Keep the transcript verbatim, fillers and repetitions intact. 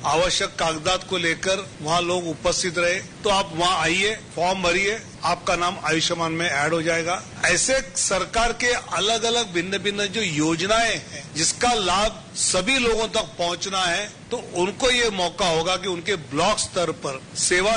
आवश्यक कागजात को लेकर वहाँ लोग उपस्थित रहे, तो आप वहाँ आइए, फॉर्म भरिए, आपका नाम आयुष्मान में ऐड हो जाएगा। ऐसे सरकार के अलग अलग भिन्न भिन्न जो योजनाएं हैं जिसका लाभ सभी लोगों तक पहुंचना है, तो उनको ये मौका होगा कि उनके ब्लॉक स्तर पर सेवा